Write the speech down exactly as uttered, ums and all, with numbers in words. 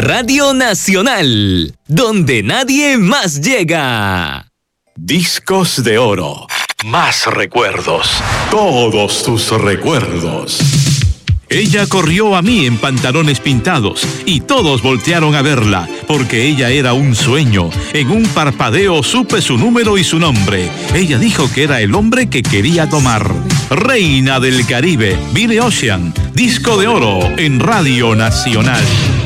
Radio Nacional, donde nadie más llega. Discos de oro. Más recuerdos. Todos tus recuerdos. Ella corrió a mí en pantalones pintados y todos voltearon a verla porque ella era un sueño. En un parpadeo supe su número y su nombre. Ella dijo que era el hombre que quería tomar. Reina del Caribe, Billie Ocean, disco de oro en Radio Nacional.